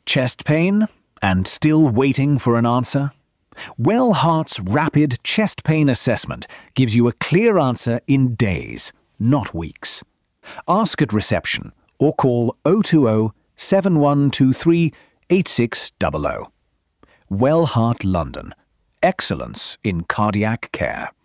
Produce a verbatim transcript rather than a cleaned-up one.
Chest pain and still waiting for an answer? Well Heart's rapid chest pain assessment gives you a clear answer in days, not weeks. Ask at reception or call oh two oh, seven one two three, eight six zero zero. Well Heart London. Excellence in cardiac care.